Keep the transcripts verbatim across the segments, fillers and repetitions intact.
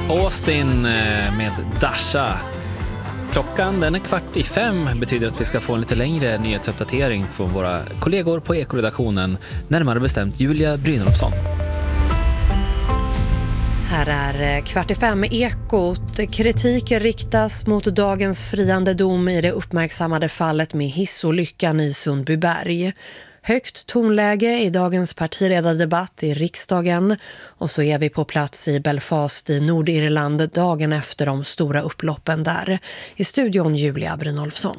Austin med Dasha. Klockan den är kvart i fem, betyder att vi ska få en lite längre nyhetsuppdatering från våra kollegor på Ekoredaktionen, närmare bestämt Julia Brynolfsson. Här är kvart i fem Ekot. Kritik riktas mot dagens friande dom i det uppmärksammade fallet med hissolyckan i Sundbyberg. Högt tonläge i dagens partiledardebatt i riksdagen, och så är vi på plats i Belfast i Nordirland dagen efter de stora upploppen där. I studion Julia Brynolfsson.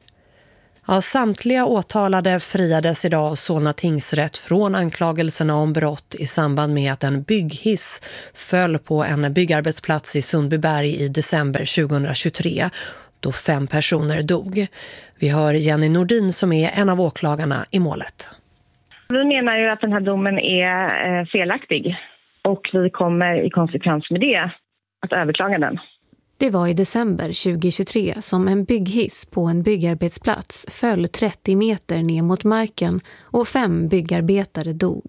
Ja, samtliga åtalade friades idag av Solna tingsrätt från anklagelserna om brott i samband med att en bygghiss föll på en byggarbetsplats i Sundbyberg i december tjugohundratjugotre, då fem personer dog. Vi hör Jenny Nordin som är en av åklagarna i målet. Vi menar ju att den här domen är felaktig, och vi kommer i konsekvens med det att överklaga den. Det var i december tjugohundratjugotre som en bygghiss på en byggarbetsplats föll trettio meter ner mot marken och fem byggarbetare dog.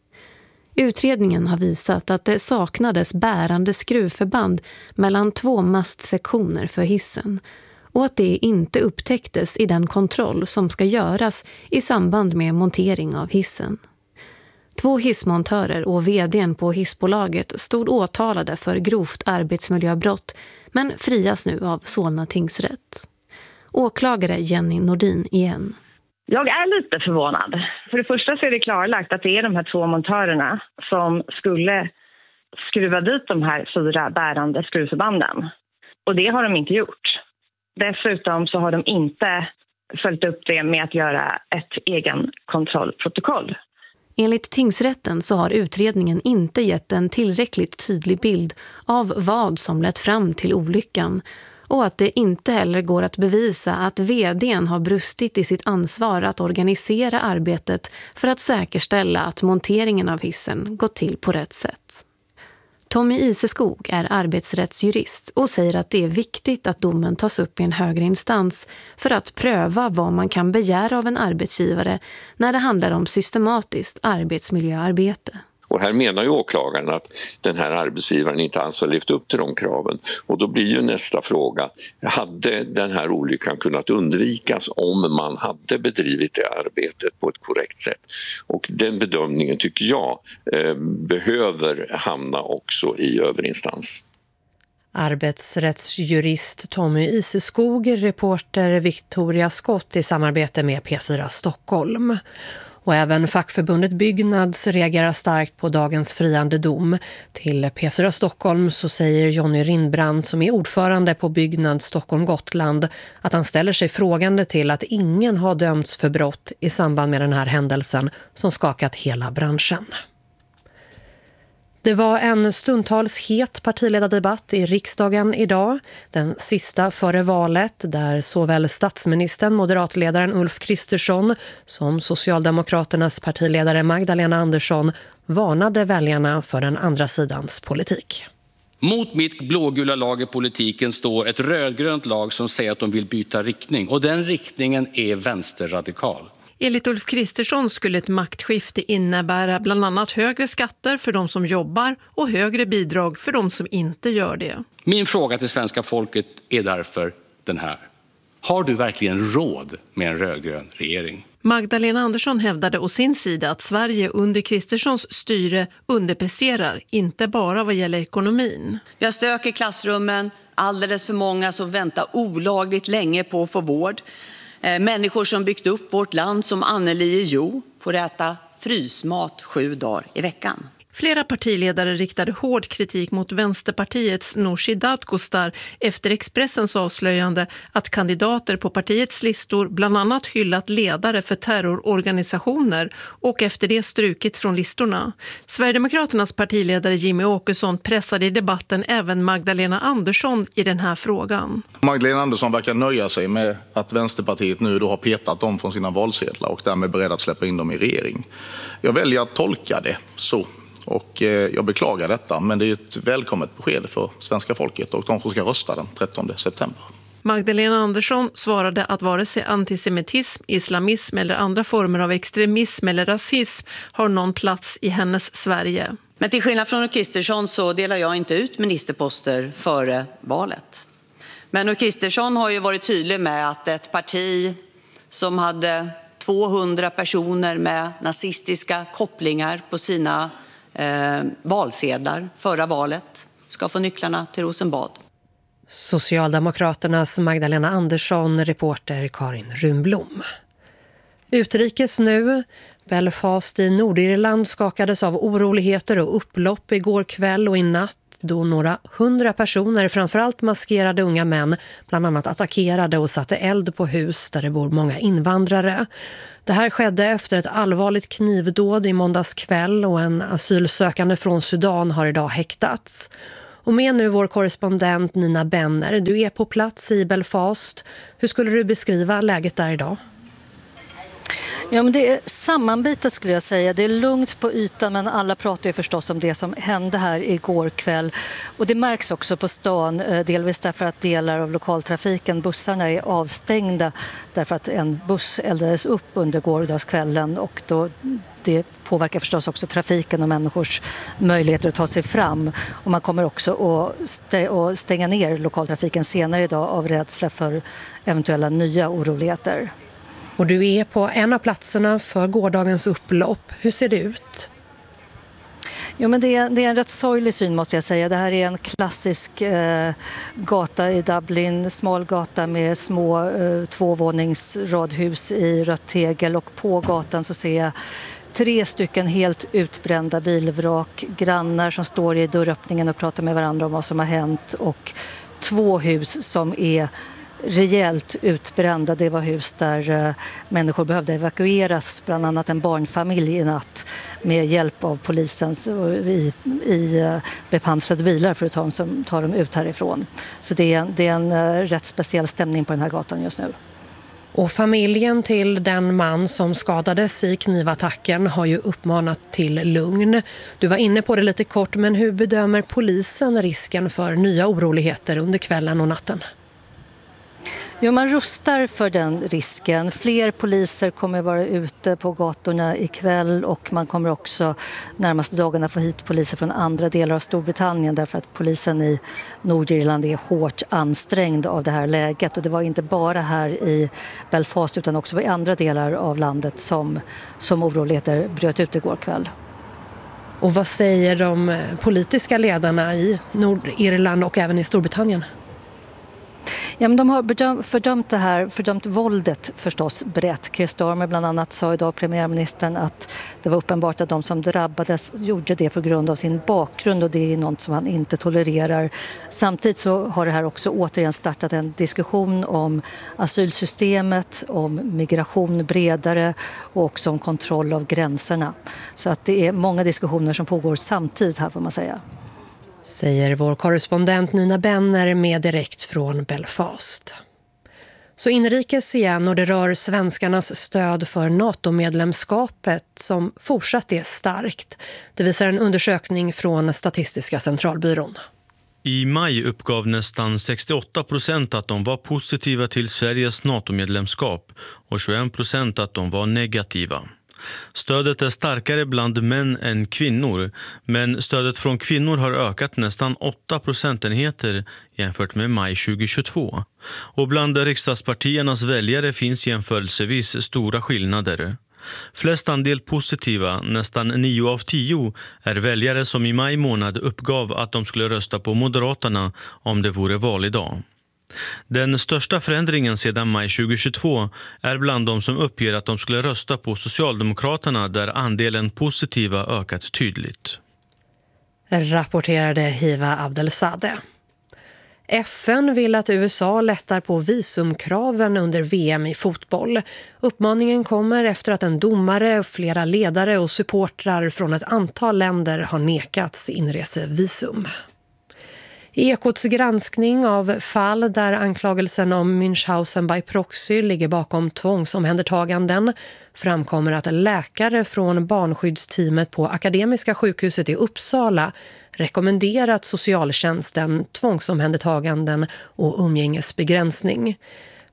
Utredningen har visat att det saknades bärande skruvförband mellan två mastsektioner för hissen och att det inte upptäcktes i den kontroll som ska göras i samband med montering av hissen. Två hissmontörer och vdn på hissbolaget stod åtalade för grovt arbetsmiljöbrott men frias nu av Solna tingsrätt. Åklagare Jenny Nordin igen. Jag är lite förvånad. För det första så är det klarlagt att det är de här två montörerna som skulle skruva dit de här fyra bärande skruvförbanden. Och det har de inte gjort. Dessutom så har de inte följt upp det med att göra ett egen kontrollprotokoll. Enligt tingsrätten så har utredningen inte gett en tillräckligt tydlig bild av vad som lett fram till olyckan, och att det inte heller går att bevisa att vdn har brustit i sitt ansvar att organisera arbetet för att säkerställa att monteringen av hissen gått till på rätt sätt. Tommy Iseskog är arbetsrättsjurist och säger att det är viktigt att domen tas upp i en högre instans för att pröva vad man kan begära av en arbetsgivare när det handlar om systematiskt arbetsmiljöarbete. Och här menar ju åklagaren att den här arbetsgivaren inte alls har levt upp till de kraven. Och då blir ju nästa fråga, hade den här olyckan kunnat undvikas om man hade bedrivit det arbetet på ett korrekt sätt? Och den bedömningen tycker jag eh, behöver hamna också i överinstans. Arbetsrättsjurist Tommy Iseskog, reporter Victoria Skott i samarbete med P fyra Stockholm. Och även fackförbundet Byggnads reagerar starkt på dagens friande dom. Till P fyra Stockholm så säger Jonny Rindbrand, som är ordförande på Byggnads Stockholm-Gotland, att han ställer sig frågande till att ingen har dömts för brott i samband med den här händelsen som skakat hela branschen. Det var en stundtals het partiledardebatt i riksdagen idag, den sista före valet, där såväl statsministern, moderatledaren Ulf Kristersson som Socialdemokraternas partiledare Magdalena Andersson varnade väljarna för den andra sidans politik. Mot mitt blågula lag i politiken står ett rödgrönt lag som säger att de vill byta riktning, och den riktningen är vänsterradikal. Enligt Ulf Kristersson skulle ett maktskifte innebära bland annat högre skatter för de som jobbar och högre bidrag för de som inte gör det. Min fråga till svenska folket är därför den här. Har du verkligen råd med en rödgrön regering? Magdalena Andersson hävdade å sin sida att Sverige under Kristerssons styre underpresterar, inte bara vad gäller ekonomin. Vi har stök i klassrummen, alldeles för många som väntar olagligt länge på att få vård. Människor som byggt upp vårt land som Anneli Jo får äta frysmat sju dagar i veckan. Flera partiledare riktade hård kritik mot Vänsterpartiets Nooshi Dadgostar efter Expressens avslöjande att kandidater på partiets listor bland annat hyllat ledare för terrororganisationer och efter det strukit från listorna. Sverigedemokraternas partiledare Jimmy Åkesson pressade i debatten även Magdalena Andersson i den här frågan. Magdalena Andersson verkar nöja sig med att Vänsterpartiet nu då har petat dem från sina valsedlar och därmed beredd att släppa in dem i regering. Jag väljer att tolka det så. Och jag beklagar detta, men det är ett välkommet besked för svenska folket och de som ska rösta den trettonde september. Magdalena Andersson svarade att vare sig antisemitism, islamism eller andra former av extremism eller rasism har någon plats i hennes Sverige. Men till skillnad från Ulf Kristersson så delar jag inte ut ministerposter före valet. Men Ulf Kristersson har ju varit tydlig med att ett parti som hade tvåhundra personer med nazistiska kopplingar på sina eh, valsedlar förra valet ska få nycklarna till Rosenbad. Socialdemokraternas Magdalena Andersson, reporter Karin Runblom. Utrikes nu. Belfast i Nordirland skakades av oroligheter och upplopp igår kväll och i natt då några hundra personer, framförallt maskerade unga män, bland annat attackerade och satte eld på hus där det bor många invandrare. Det här skedde efter ett allvarligt knivdåd i måndags kväll och en asylsökande från Sudan har idag häktats. Och med nu vår korrespondent Nina Benner, du är på plats i Belfast. Hur skulle du beskriva läget där idag? Ja, men det är sammanbitet skulle jag säga. Det är lugnt på ytan men alla pratar ju förstås om det som hände här igår kväll. Och det märks också på stan, delvis därför att delar av lokaltrafiken, bussarna är avstängda därför att en buss eldades upp under gårdagskvällen och då det påverkar förstås också trafiken och människors möjligheter att ta sig fram. Och man kommer också att stänga ner lokaltrafiken senare idag av rädsla för eventuella nya oroligheter. Och du är på en av platserna för gårdagens upplopp. Hur ser det ut? Jo, men det är, det är en rätt sorglig syn måste jag säga. Det här är en klassisk eh, gata i Dublin, smal gata med små eh, tvåvåningsradhus i rött tegel och på gatan så ser jag tre stycken helt utbrända bilvrak, grannar som står i dörröppningen och pratar med varandra om vad som har hänt och två hus som är rejält utbrända. Det var hus där uh, människor behövde evakueras, bland annat en barnfamilj i natt med hjälp av polisens uh, i, i uh, bepansrade bilar för att ta dem, som, ta dem ut härifrån. Så det är, det är en uh, rätt speciell stämning på den här gatan just nu. Och familjen till den man som skadades i knivattacken har ju uppmanat till lugn. Du var inne på det lite kort, men hur bedömer polisen risken för nya oroligheter under kvällen och natten? Jo, man rustar för den risken. Fler poliser kommer vara ute på gatorna ikväll och man kommer också närmaste dagarna få hit poliser från andra delar av Storbritannien därför att polisen i Nordirland är hårt ansträngd av det här läget. Och det var inte bara här i Belfast utan också i andra delar av landet som, som oroligheter bröt ut igår kväll. Och vad säger de politiska ledarna i Nordirland och även i Storbritannien? Ja, men de har bedömt, fördömt det här, fördömt våldet förstås brett. Keir Starmer bland annat sa idag, premiärministern, att det var uppenbart att de som drabbades gjorde det på grund av sin bakgrund och det är något som han inte tolererar. Samtidigt så har det här också återigen startat en diskussion om asylsystemet, om migration bredare och också om kontroll av gränserna. Så att det är många diskussioner som pågår samtidigt här får man säga. Säger vår korrespondent Nina Benner med direkt från Belfast. Så inrikes igen och det rör svenskarnas stöd för NATO-medlemskapet som fortsatt är starkt. Det visar en undersökning från Statistiska centralbyrån. I maj uppgav nästan sextioåtta procent att de var positiva till Sveriges NATO-medlemskap och tjugoen procent att de var negativa. Stödet är starkare bland män än kvinnor, men stödet från kvinnor har ökat nästan åtta procentenheter jämfört med maj tjugohundratjugotvå. Och bland riksdagspartiernas väljare finns jämförelsevis stora skillnader. Flest andel positiva, nästan nio av tio, är väljare som i maj månad uppgav att de skulle rösta på Moderaterna om det vore validag. Den största förändringen sedan maj tjugohundratjugotvå är bland de som uppger att de skulle rösta på Socialdemokraterna där andelen positiva ökat tydligt. Rapporterade Hiva Abdelsadeh. F N vill att U S A lättar på visumkraven under V M i fotboll. Uppmaningen kommer efter att en domare, flera ledare och supportrar från ett antal länder har nekats inresevisum. Ekots granskning av fall där anklagelsen om Münchhausen by proxy ligger bakom tvångsomhändertaganden framkommer att läkare från barnskyddsteamet på Akademiska sjukhuset i Uppsala rekommenderat socialtjänsten tvångsomhändertaganden och umgängesbegränsning.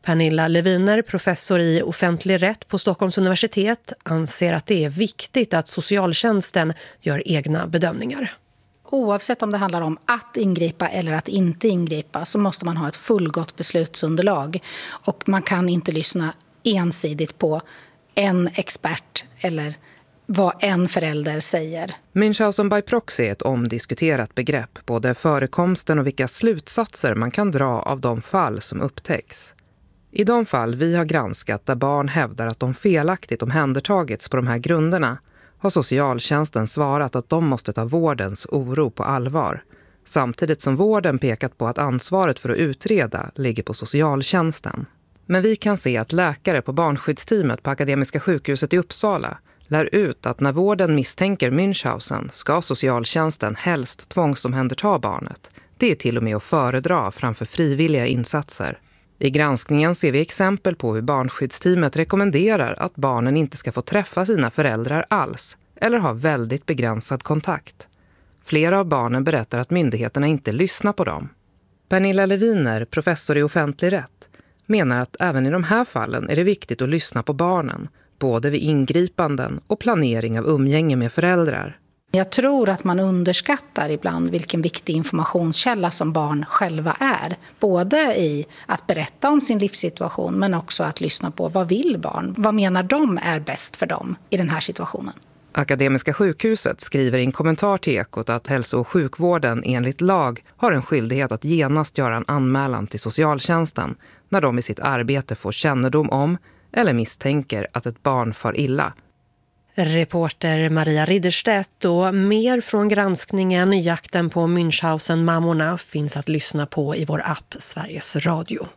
Pernilla Leviner, professor i offentlig rätt på Stockholms universitet, anser att det är viktigt att socialtjänsten gör egna bedömningar. Oavsett om det handlar om att ingripa eller att inte ingripa så måste man ha ett fullgott beslutsunderlag. Och man kan inte lyssna ensidigt på en expert eller vad en förälder säger. Münchhausen by proxy är ett omdiskuterat begrepp, både förekomsten och vilka slutsatser man kan dra av de fall som upptäcks. I de fall vi har granskat där barn hävdar att de felaktigt omhändertagits på de här grunderna har socialtjänsten svarat att de måste ta vårdens oro på allvar. Samtidigt som vården pekat på att ansvaret för att utreda ligger på socialtjänsten. Men vi kan se att läkare på barnskyddsteamet på Akademiska sjukhuset i Uppsala lär ut att när vården misstänker Münchhausen ska socialtjänsten helst tvångsomhänderta barnet. Det är till och med att föredra framför frivilliga insatser. I granskningen ser vi exempel på hur barnskyddsteamet rekommenderar att barnen inte ska få träffa sina föräldrar alls eller ha väldigt begränsad kontakt. Flera av barnen berättar att myndigheterna inte lyssnar på dem. Pernilla Leviner, professor i offentlig rätt, menar att även i de här fallen är det viktigt att lyssna på barnen, både vid ingripanden och planering av umgänge med föräldrar. Jag tror att man underskattar ibland vilken viktig informationskälla som barn själva är. Både i att berätta om sin livssituation men också att lyssna på vad vill barn? Vad menar de är bäst för dem i den här situationen? Akademiska sjukhuset skriver i en kommentar till Ekot att hälso- och sjukvården enligt lag har en skyldighet att genast göra en anmälan till socialtjänsten när de i sitt arbete får kännedom om eller misstänker att ett barn far illa. Reporter Maria Ridderstedt, och mer från granskningen Jakten på Münchhausen-mammorna finns att lyssna på i vår app Sveriges Radio.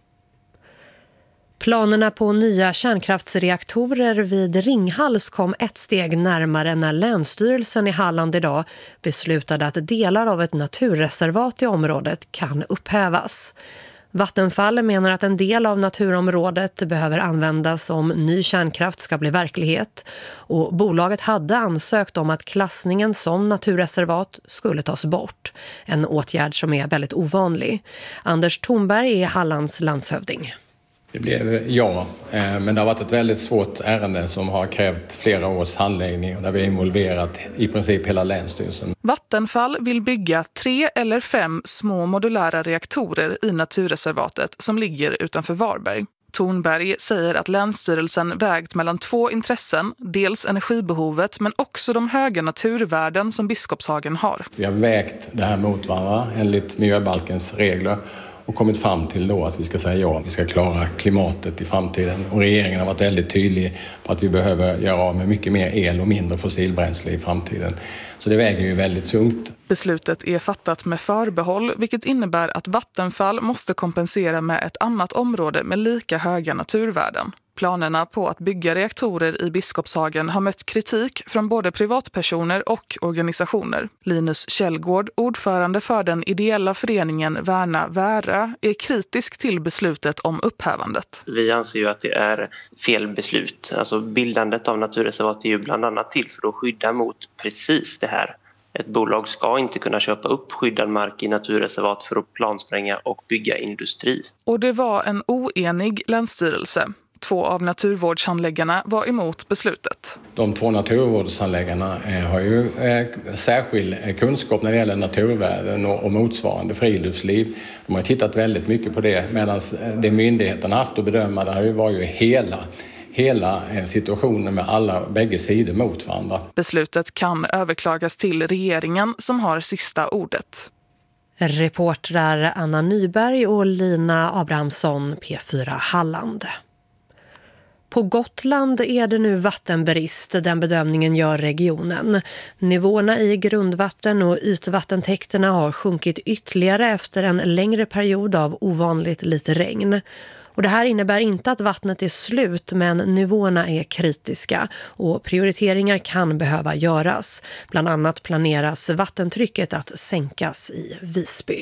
Planerna på nya kärnkraftsreaktorer vid Ringhals kom ett steg närmare när Länsstyrelsen i Halland idag beslutade att delar av ett naturreservat i området kan upphävas. Vattenfall menar att en del av naturområdet behöver användas om ny kärnkraft ska bli verklighet, och bolaget hade ansökt om att klassningen som naturreservat skulle tas bort. En åtgärd som är väldigt ovanlig. Anders Thornberg är Hallands landshövding. Det blev ja, men det har varit ett väldigt svårt ärende som har krävt flera års handläggning och där vi är involverat i princip hela Länsstyrelsen. Vattenfall vill bygga tre eller fem små modulära reaktorer i naturreservatet som ligger utanför Varberg. Thornberg säger att Länsstyrelsen vägt mellan två intressen, dels energibehovet men också de höga naturvärden som Biskopshagen har. Vi har vägt det här mot varandra enligt miljöbalkens regler och kommit fram till då att vi ska säga ja, vi ska klara klimatet i framtiden. Och regeringen har varit väldigt tydlig på att vi behöver göra av med mycket mer el och mindre fossilbränsle i framtiden. Så det väger ju väldigt tungt. Beslutet är fattat med förbehåll, vilket innebär att Vattenfall måste kompensera med ett annat område med lika höga naturvärden. Planerna på att bygga reaktorer i Biskopshagen har mött kritik från både privatpersoner och organisationer. Linus Källgård, ordförande för den ideella föreningen Värna Värö, är kritisk till beslutet om upphävandet. Vi anser ju att det är fel beslut. Alltså bildandet av naturreservat är ju bland annat till för att skydda mot precis det här. Ett bolag ska inte kunna köpa upp skyddad mark i naturreservat för att planspränga och bygga industri. Och det var en oenig länsstyrelse. Två av naturvårdshandläggarna var emot beslutet. De två naturvårdshandläggarna har ju särskild kunskap när det gäller naturvärden och motsvarande friluftsliv. De har tittat väldigt mycket på det, medan det myndigheterna haft att bedöma det här var ju hela hela situationen med alla bägge sidor mot varandra. Beslutet kan överklagas till regeringen som har sista ordet. Reportrar Anna Nyberg och Lina Abrahamsson, P fyra Halland. På Gotland är det nu vattenbrist, den bedömningen gör regionen. Nivåerna i grundvatten och ytvattentäkterna har sjunkit ytterligare efter en längre period av ovanligt lite regn. Och det här innebär inte att vattnet är slut, men nivåerna är kritiska och prioriteringar kan behöva göras. Bland annat planeras vattentrycket att sänkas i Visby.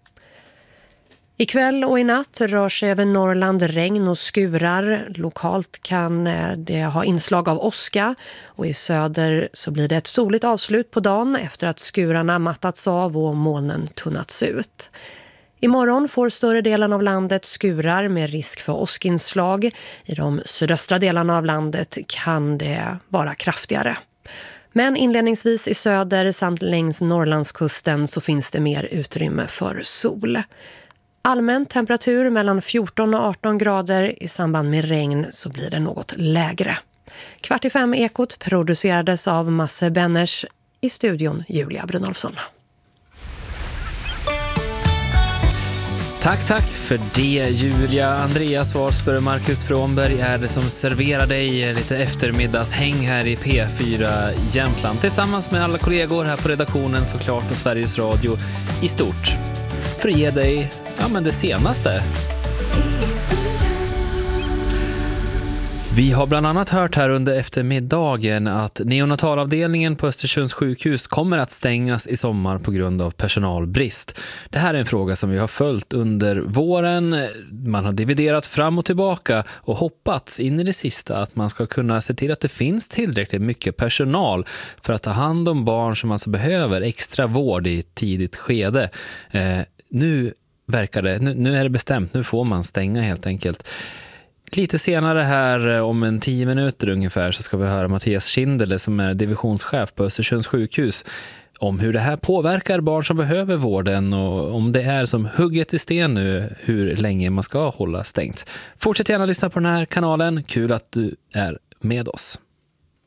Ikväll och i natt rör sig över Norrland regn och skurar. Lokalt kan det ha inslag av åska, och i söder så blir det ett soligt avslut på dagen efter att skurarna mattats av och molnen tunnats ut. Imorgon får större delen av landet skurar med risk för åskinslag. I de sydöstra delarna av landet kan det vara kraftigare. Men inledningsvis i söder samt längs Norrlandskusten så finns det mer utrymme för sol. Allmän temperatur mellan fjorton och arton grader. I samband med regn så blir det något lägre. Kvart i fem Ekot producerades av Masse Benners. I studion Julia Brynolfsson. Tack, tack för det Julia. Andreas Warsberg och Marcus Frånberg är det som serverar dig lite eftermiddagshäng här i P fyra Jämtland. Tillsammans med alla kollegor här på redaktionen såklart och Sveriges Radio i stort. För att ge dig ja, men det senaste. Vi har bland annat hört här under eftermiddagen att neonatalavdelningen på Östersunds sjukhus kommer att stängas i sommar på grund av personalbrist. Det här är en fråga som vi har följt under våren. Man har dividerat fram och tillbaka och hoppats in i det sista att man ska kunna se till att det finns tillräckligt mycket personal för att ta hand om barn som alltså behöver extra vård i ett tidigt skede. Eh, nu verkar det, nu, nu är det bestämt, nu får man stänga helt enkelt. Lite senare här om en tio minuter ungefär så ska vi höra Mattias Schindele som är divisionschef på Östersunds sjukhus om hur det här påverkar barn som behöver vården och om det är som hugget i sten nu hur länge man ska hålla stängt. Fortsätt gärna lyssna på den här kanalen, kul att du är med oss.